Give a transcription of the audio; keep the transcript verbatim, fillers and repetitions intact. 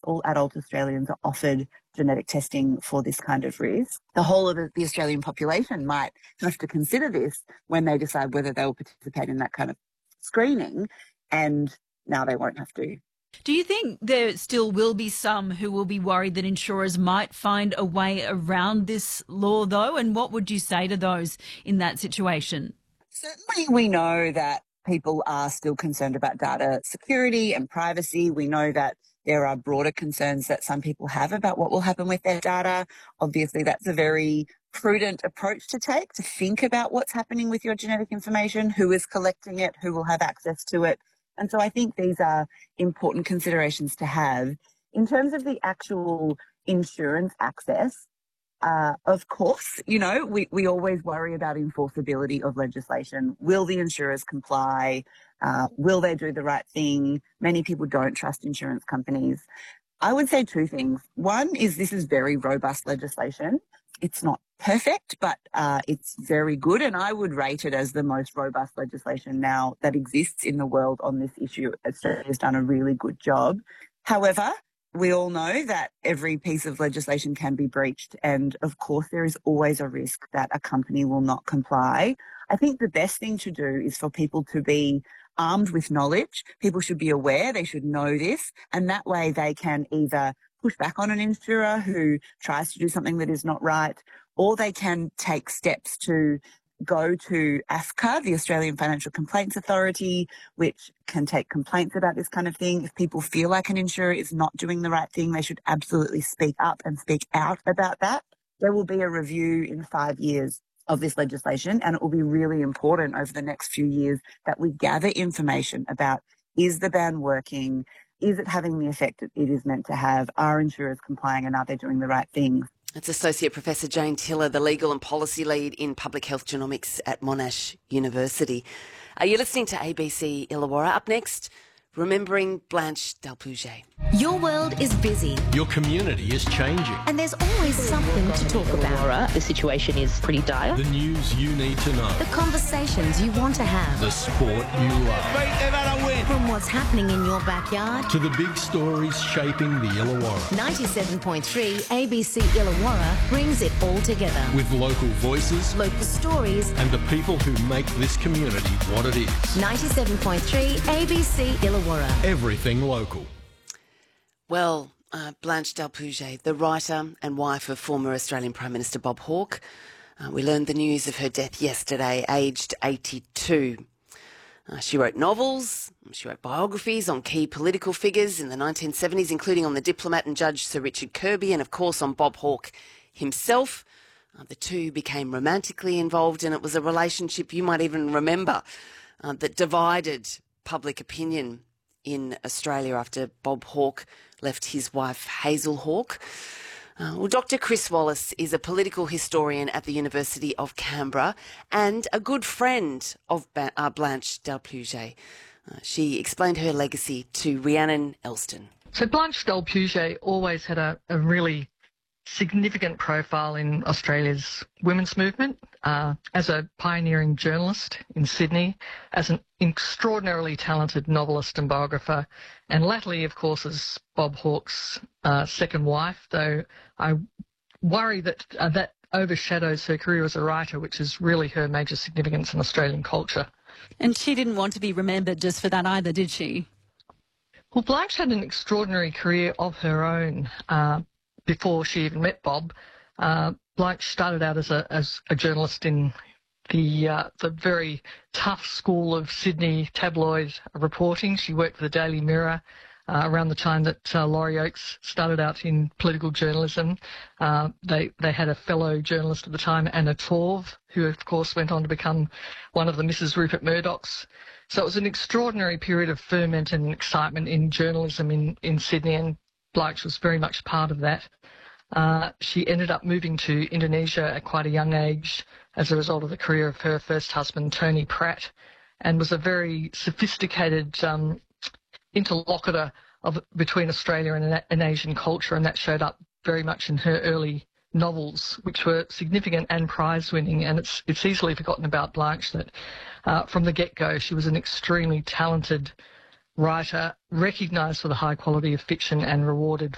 all adult Australians are offered genetic testing for this kind of risk. The whole of the Australian population might have to consider this when they decide whether they will participate in that kind of screening, and now they won't have to. Do you think there still will be some who will be worried that insurers might find a way around this law, though? And what would you say to those in that situation? Certainly we know that people are still concerned about data security and privacy. We know that there are broader concerns that some people have about what will happen with their data. Obviously, that's a very prudent approach to take, to think about what's happening with your genetic information, who is collecting it, who will have access to it. And so I think these are important considerations to have. In terms of the actual insurance access, uh, of course, you know, we, we always worry about enforceability of legislation. Will the insurers comply? Uh, will they do the right thing? Many people don't trust insurance companies. I would say two things. One is this is very robust legislation. It's not perfect, but uh, it's very good, and I would rate it as the most robust legislation now that exists in the world on this issue. Australia has done a really good job. However, we all know that every piece of legislation can be breached, and of course there is always a risk that a company will not comply. I think the best thing to do is for people to be armed with knowledge. People should be aware, they should know this, and that way they can either push back on an insurer who tries to do something that is not right, or they can take steps to go to AFCA, the Australian Financial Complaints Authority, which can take complaints about this kind of thing. If people feel like an insurer is not doing the right thing, they should absolutely speak up and speak out about that. There will be a review in five years of this legislation, and it will be really important over the next few years that we gather information about, is the ban working? Is it having the effect that it is meant to have? Are insurers complying, and are they doing the right things? It's Associate Professor Jane Tiller, the Legal and Policy Lead in Public Health Genomics at Monash University. Are you listening to A B C Illawarra? Up next, remembering Blanche Delpouget. Your world is busy. Your community is changing. And there's always something to talk about. The situation is pretty dire. The news you need to know. The conversations you want to have. The sport you love. From what's happening in your backyard to the big stories shaping the Illawarra. ninety-seven point three A B C Illawarra brings it all together. With local voices, local stories, and the people who make this community what it is. ninety-seven point three A B C Illawarra. Everything local. Well, uh, Blanche Delpouget, the writer and wife of former Australian Prime Minister Bob Hawke. Uh, we learned the news of her death yesterday, aged eighty-two. Uh, she wrote novels, she wrote biographies on key political figures in the nineteen seventies, including on the diplomat and judge Sir Richard Kirby, and of course on Bob Hawke himself. Uh, the two became romantically involved, and it was a relationship you might even remember uh, that divided public opinion in Australia after Bob Hawke left his wife Hazel Hawke. Uh, well, Doctor Chris Wallace is a political historian at the University of Canberra and a good friend of ba- uh, Blanche Delpouget. Uh, she explained her legacy to Rhiannon Elston. So Blanche Delpouget always had a, a really significant profile in Australia's women's movement, uh, as a pioneering journalist in Sydney, as an extraordinarily talented novelist and biographer, and latterly, of course, as Bob Hawke's uh, second wife, though I worry that uh, that overshadows her career as a writer, which is really her major significance in Australian culture. And she didn't want to be remembered just for that either, did she? Well, Blanche had an extraordinary career of her own. Uh, Before she even met Bob, uh, Blanche started out as a as a journalist in the uh, the very tough school of Sydney tabloid reporting. She worked for the Daily Mirror uh, around the time that uh, Laurie Oakes started out in political journalism. Uh, they they had a fellow journalist at the time, Anna Torv, who of course went on to become one of the Missus Rupert Murdochs. So it was an extraordinary period of ferment and excitement in journalism in, in Sydney, and Blanche was very much part of that. Uh, she ended up moving to Indonesia at quite a young age as a result of the career of her first husband, Tony Pratt, and was a very sophisticated um, interlocutor of, between Australia and an Asian culture, and that showed up very much in her early novels, which were significant and prize-winning. And it's, it's easily forgotten about Blanche that uh, from the get-go she was an extremely talented writer, recognised for the high quality of fiction and rewarded